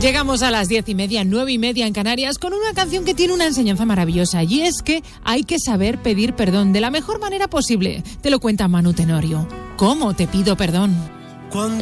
Llegamos a las 10:30, 9:30 en Canarias, con una canción que tiene una enseñanza maravillosa, y es que hay que saber pedir perdón de la mejor manera posible. Te lo cuenta Manu Tenorio. ¿Cómo te pido perdón? Cuando